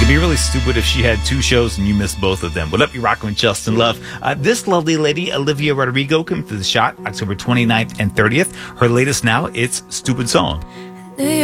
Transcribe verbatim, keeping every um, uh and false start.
be really stupid if she had two shows and you missed both of them. What up, you rocking with Justin Love? Uh, this lovely lady, Olivia Rodrigo, came to the shot October twenty-ninth and thirtieth. Her latest now, it's Stupid Song.